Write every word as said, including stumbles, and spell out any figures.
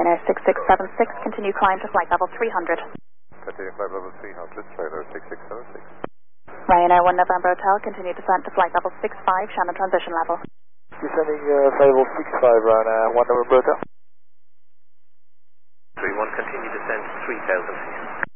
Ryanair six six seven six, continue climb to flight level three hundred. Continue flight level three hundred, Ryanair six six seven six. Ryanair one November Hotel, continue descent to flight level six five, Shannon transition level. Descending uh, flight level six five, Ryanair one November Hotel. three one, continue descent three thousand feet.